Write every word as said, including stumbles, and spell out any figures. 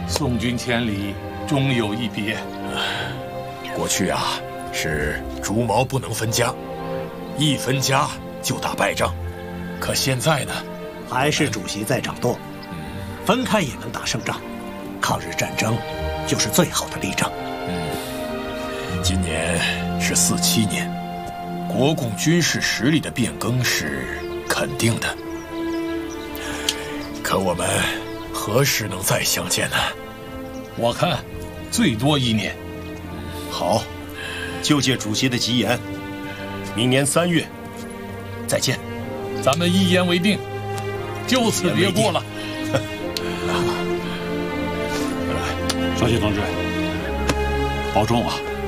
送君千里，终有一别。 过去啊，是竹矛不能分家，一分家就打败仗。可现在呢， 还是主席在掌舵，分开也能打胜仗。抗日战争就是最好的例证。 嗯，今年是四七年，国共军事实力的变更是肯定的。可我们何时能再相见呢？ 我看，最多一年。 好，就借主席的吉言，明年三月再见。 咱们一言为定，就此别过了。 少奇同志，保重啊！